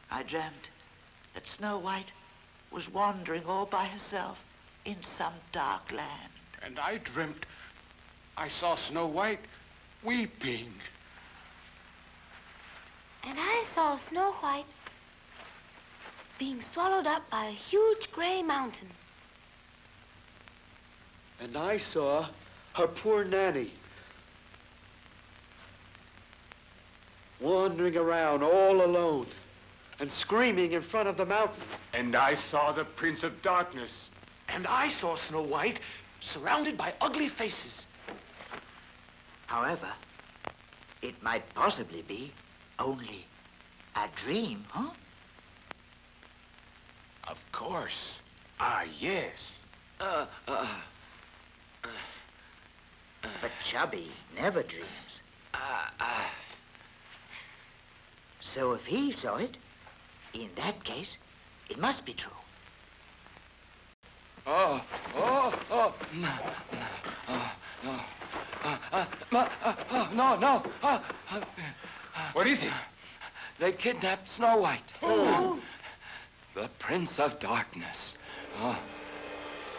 I dreamt that Snow White was wandering all by herself in some dark land. And I dreamt I saw Snow White weeping. And I saw Snow White being swallowed up by a huge gray mountain. And I saw her poor nanny wandering around all alone and screaming in front of the mountain. And I saw the Prince of Darkness. And I saw Snow White surrounded by ugly faces. However, it might possibly be only a dream, huh? Of course. Yes. But Chubby never dreams. So if he saw it, in that case, it must be true. No. What is it? They kidnapped Snow White. Oh. The Prince of Darkness.